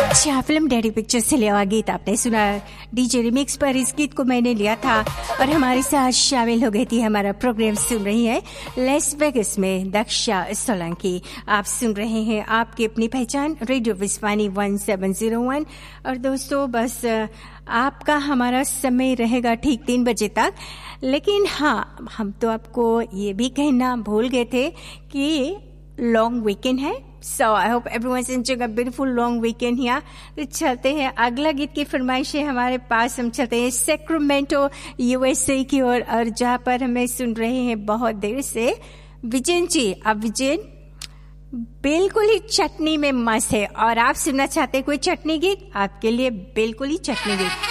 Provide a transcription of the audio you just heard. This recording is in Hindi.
अच्छा, फिल्म डैडी पिक्चर से लिया हुआ गीत आपने सुना। डीजे रिमिक्स पर इस गीत को मैंने लिया था और हमारे साथ शामिल हो गई थी। हमारा प्रोग्राम सुन रही है लेस वेगस में दक्षा सोलंकी। आप सुन रहे हैं आपकी अपनी पहचान रेडियो विस्वानी 1701। और दोस्तों, बस आपका हमारा समय रहेगा ठीक 3 बजे तक। लेकिन हाँ, हम तो आपको ये भी कहना भूल गए थे कि लॉन्ग वीकेंड है। So I hope everyone's enjoying a beautiful long weekend here. तो चलते हैं अगला गीत की फरमाइश है हमारे पास। हम चलते हैं सैक्रामेंटो USA की ओर और जहाँ पर हमें सुन रहे हैं बहुत देर से विजयन जी। अब विजयन बिल्कुल ही चटनी में मस्त है और आप सुनना चाहते हैं कोई चटनी गीत, आपके लिए बिल्कुल ही चटनी गीत।